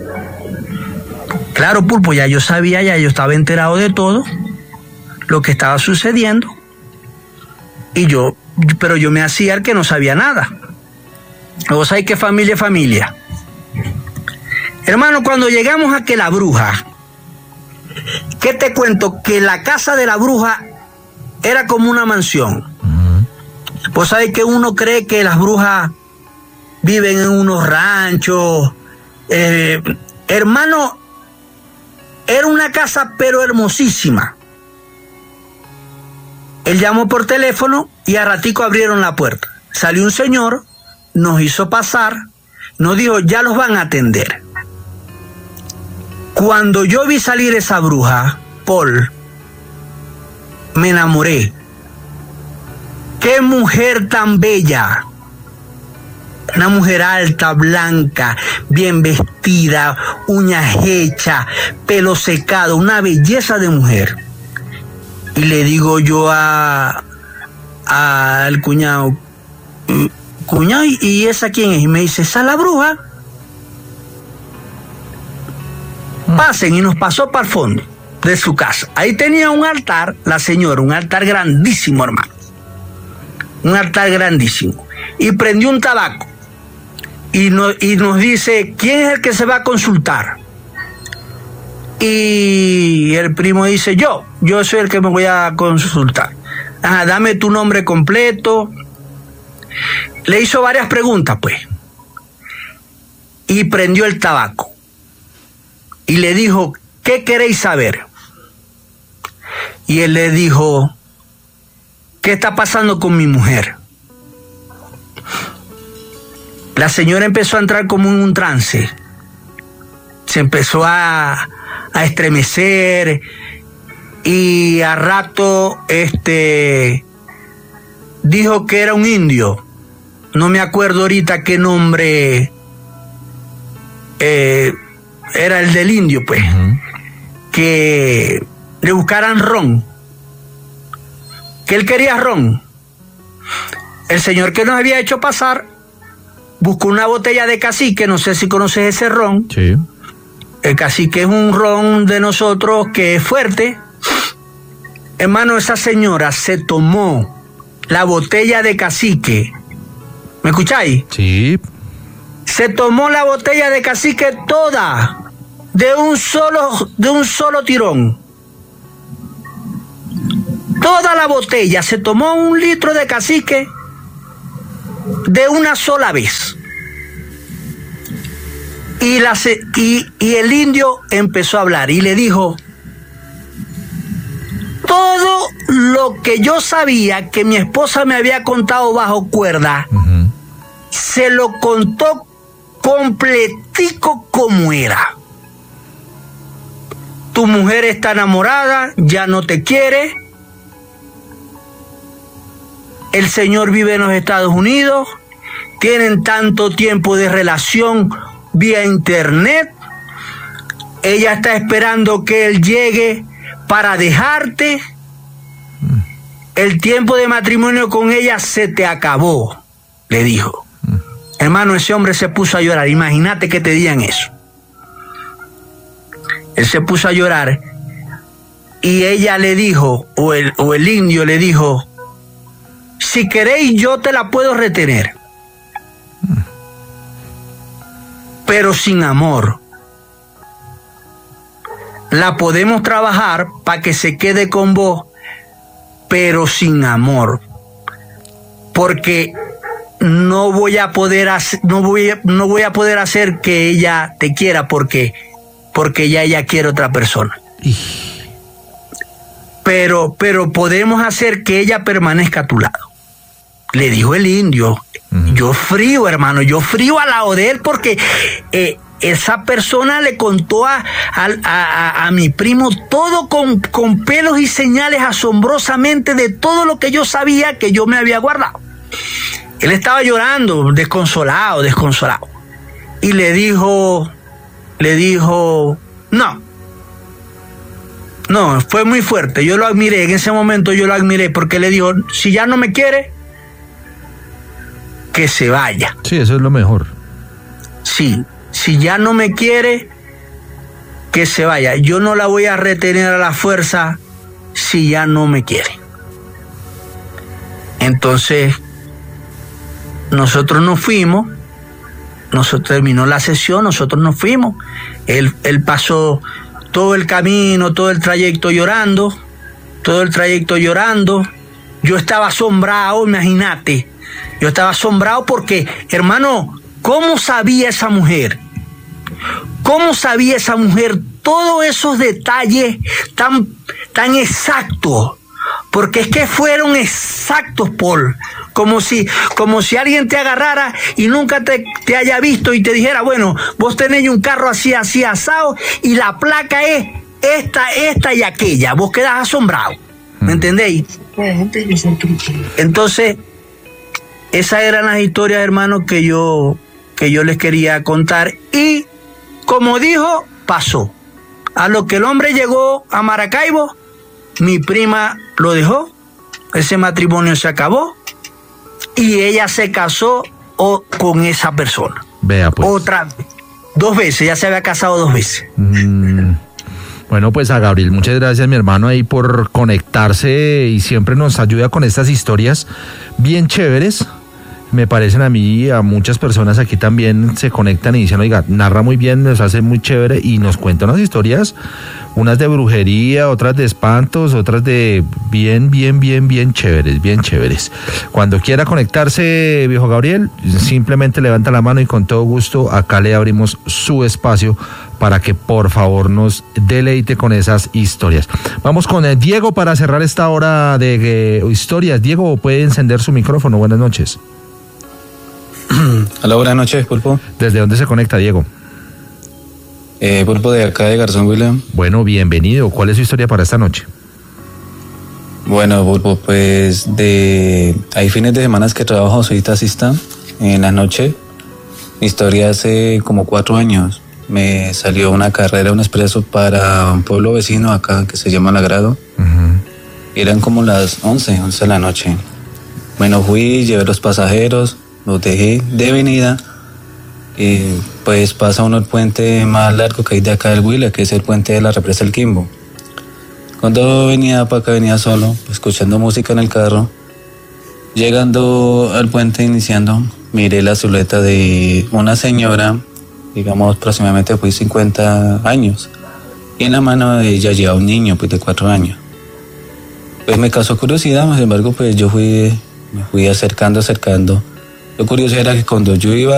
Claro, Pulpo, ya yo sabía, ya yo estaba enterado de todo lo que estaba sucediendo. Y yo, pero yo me hacía el que no sabía nada. Vos sabés que familia es familia. Hermano, cuando llegamos a que la bruja, ¿qué te cuento? Que la casa de la bruja era como una mansión. Uh-huh. Vos sabés que uno cree que las brujas viven en unos ranchos. Eh, hermano, era una casa pero hermosísima. Él llamó por teléfono y a ratico abrieron la puerta. Salió un señor, nos hizo pasar, nos dijo, ya los van a atender. Cuando yo vi salir esa bruja, Paul, me enamoré. ¡Qué mujer tan bella! Una mujer alta, blanca, bien vestida, uñas hechas, pelo secado, una belleza de mujer. Y le digo yo a al cuñado, cuñado, ¿y esa quién es? Y me dice, esa es la bruja. Pasen, y nos pasó para el fondo de su casa. Ahí tenía un altar, la señora, un altar grandísimo, hermano. Un altar grandísimo. Y prendió un tabaco. Y, no, y nos dice, ¿quién es el que se va a consultar? Y el primo dice, yo, yo soy el que me voy a consultar. Ajá, dame tu nombre completo. Le hizo varias preguntas, pues. Y prendió el tabaco. Y le dijo, ¿qué queréis saber? Y él le dijo, ¿qué está pasando con mi mujer? La señora empezó a entrar como en un trance. Se empezó a, a estremecer y a rato este, dijo que era un indio. No me acuerdo ahorita qué nombre eh, era el del indio, pues. Uh-huh. Que le buscaran ron. Que él quería ron. El señor que nos había hecho pasar buscó una botella de cacique, no sé si conoces ese ron. Sí. El cacique es un ron de nosotros que es fuerte. Hermano, esa señora se tomó la botella de cacique. ¿Me escucháis? Sí. Se tomó la botella de cacique toda. de un solo, de un solo tirón. Toda la botella, se tomó un litro de cacique de una sola vez. Y, la, y, y el indio empezó a hablar y le dijo, todo lo que yo sabía que mi esposa me había contado bajo cuerda, uh-huh. se lo contó completico como era. Tu mujer está enamorada, ya no te quiere. El señor vive en los Estados Unidos. Tienen tanto tiempo de relación vía internet. Ella está esperando que él llegue para dejarte. El tiempo de matrimonio con ella se te acabó, le dijo. Hermano, ese hombre se puso a llorar. Imagínate que te digan eso. Él se puso a llorar y ella le dijo, o el, o el indio le dijo, si queréis yo te la puedo retener, pero sin amor. La podemos trabajar para que se quede con vos, pero sin amor, porque no voy a poder hacer, no voy a, no voy a poder hacer que ella te quiera porque porque ya ella quiere otra persona. Pero pero podemos hacer que ella permanezca a tu lado. Le dijo el indio. Uh-huh. Yo frío, hermano, yo frío al lado de él porque eh, esa persona le contó a, a, a, a mi primo todo con, con pelos y señales asombrosamente de todo lo que yo sabía que yo me había guardado. Él estaba llorando, desconsolado, desconsolado. Y le dijo, le dijo, no. No, fue muy fuerte. Yo lo admiré, en ese momento yo lo admiré porque le dijo, si ya no me quiere, que se vaya. Sí, eso es lo mejor. Sí, si ya no me quiere, que se vaya. Yo no la voy a retener a la fuerza si ya no me quiere. Entonces, nosotros nos fuimos, nosotros terminó la sesión, nosotros nos fuimos. Él, él pasó todo el camino, todo el trayecto llorando, todo el trayecto llorando. Yo estaba asombrado, imagínate. Yo estaba asombrado porque, hermano, ¿cómo sabía esa mujer? ¿Cómo sabía esa mujer todos esos detalles tan, tan exactos? Porque es que fueron exactos, Paul. Como si, como si alguien te agarrara y nunca te, te haya visto y te dijera, bueno, vos tenéis un carro así, así asado y la placa es esta, esta y aquella. Vos quedás asombrado. ¿Me entendéis? Entonces, esas eran las historias, hermanos, que yo, que yo les quería contar. Y, como dijo, pasó. A lo que el hombre llegó a Maracaibo, mi prima lo dejó, ese matrimonio se acabó y ella se casó o, con esa persona. Vea pues. Otra vez, dos veces, ya se había casado dos veces. Mm, bueno, pues a Gabriel, muchas gracias, mi hermano, ahí por conectarse y siempre nos ayuda con estas historias bien chéveres. Me parecen a mí y a muchas personas aquí también se conectan y dicen, oiga, narra muy bien, nos hace muy chévere y nos cuenta unas historias, unas de brujería, otras de espantos, otras de bien, bien, bien, bien chéveres, bien chéveres. Cuando quiera conectarse, viejo Gabriel, simplemente levanta la mano y con todo gusto acá le abrimos su espacio para que por favor nos deleite con esas historias. Vamos con eh, Diego para cerrar esta hora de eh, historias. Diego, puede encender su micrófono. Buenas noches. Hola, buenas noches, Pulpo. ¿Desde dónde se conecta, Diego? Eh, Pulpo, de acá de Garzón, William. Bueno, bienvenido. ¿Cuál es su historia para esta noche? Bueno, Pulpo, pues de hay fines de semana que trabajo, soy taxista en la noche. Mi historia hace como cuatro años. Me salió una carrera, un expreso para un pueblo vecino acá que se llama Lagrado. Uh-huh. Eran como las once, once de la noche. Bueno, fui, llevé los pasajeros, los dejé de venida y pues pasa uno el puente más largo que hay de acá del Huila, que es el puente de la represa del Quimbo. Cuando venía para acá, venía solo, escuchando música en el carro. Llegando al puente, iniciando, miré la silueta de una señora digamos aproximadamente pues cincuenta años. Y en la mano de ella lleva un niño pues de cuatro años. Pues me causó curiosidad, sin embargo pues yo fui, me fui acercando, acercando. Lo curioso era que cuando yo iba